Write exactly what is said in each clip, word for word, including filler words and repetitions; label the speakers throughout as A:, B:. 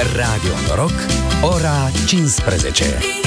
A: Radio Noroc, ora cincisprezece.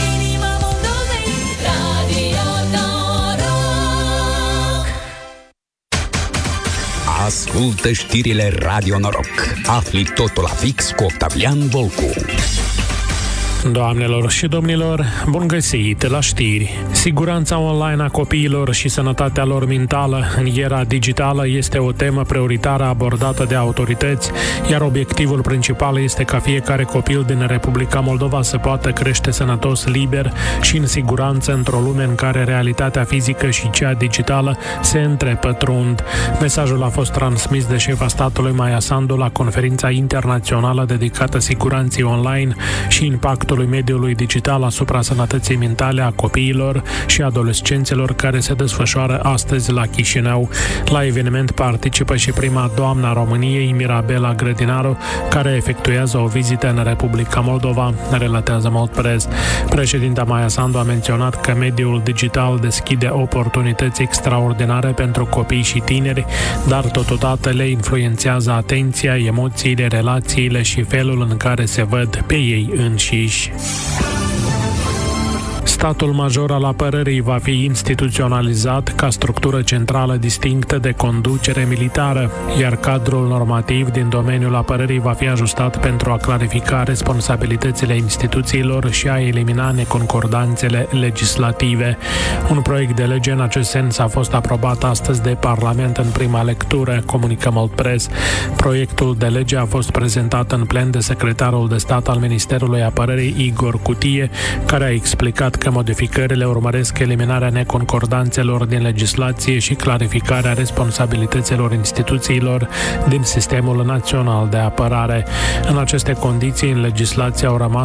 A: Ascultă știrile Radio Noroc. Afli totul la fix cu Octavian Volcu.
B: Doamnelor și domnilor, bun găsit la știri. Siguranța online a copiilor și sănătatea lor mentală în era digitală este o temă prioritară abordată de autorități, iar obiectivul principal este ca fiecare copil din Republica Moldova să poată crește sănătos, liber și în siguranță într-o lume în care realitatea fizică și cea digitală se întrepătrund. Mesajul a fost transmis de șefa statului Maia Sandu la conferința internațională dedicată siguranței online și impactul mediului digital asupra sănătății mentale a copiilor și adolescenților, care se desfășoară astăzi la Chișinău. La eveniment participă și prima doamnă a României, Mirabela Grădinaru, care efectuează o vizită în Republica Moldova, relatează Moldpress. Președinta Maia Sandu a menționat că mediul digital deschide oportunități extraordinare pentru copii și tineri, dar totodată le influențează atenția, emoțiile, relațiile și felul în care se văd pe ei înșiși. Statul major al apărării va fi instituționalizat ca structură centrală distinctă de conducere militară, iar cadrul normativ din domeniul apărării va fi ajustat pentru a clarifica responsabilitățile instituțiilor și a elimina neconcordanțele legislative. Un proiect de lege în acest sens a fost aprobat astăzi de Parlament în prima lectură, comunică Moldpress. Proiectul de lege a fost prezentat în plen de secretarul de stat al Ministerului Apărării, Igor Cutie, care a explicat că modificările urmăresc eliminarea neconcordanțelor din legislație și clarificarea responsabilităților instituțiilor din Sistemul Național de Apărare. În aceste condiții, în legislație au rămas